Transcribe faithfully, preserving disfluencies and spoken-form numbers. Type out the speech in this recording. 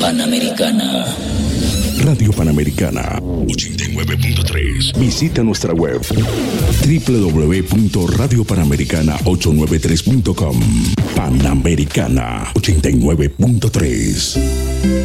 Panamericana. Radio Panamericana ochenta y nueve punto tres. Visita nuestra web doble u doble u doble u punto radio panamericana ochocientos noventa y tres punto com. Panamericana ochenta y nueve punto tres.